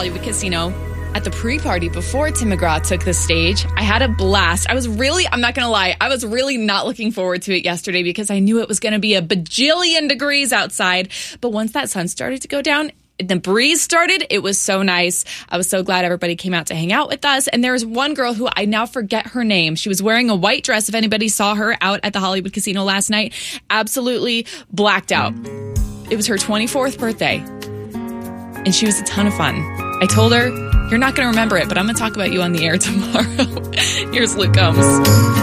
Hollywood Casino at the pre-party before Tim McGraw took the stage. I had a blast. I'm not going to lie, I was really not looking forward to it yesterday because I knew it was going to be a bajillion degrees outside. But once that sun started to go down, the breeze started, it was so nice. I was so glad everybody came out to hang out with us. And there was one girl who I now forget her name. She was wearing a white dress. If anybody saw her out at the Hollywood Casino last night, absolutely blacked out. It was her 24th birthday. And she was a ton of fun. I told her, you're not going to remember it, but I'm going to talk about you on the air tomorrow. Here's Luke Combs.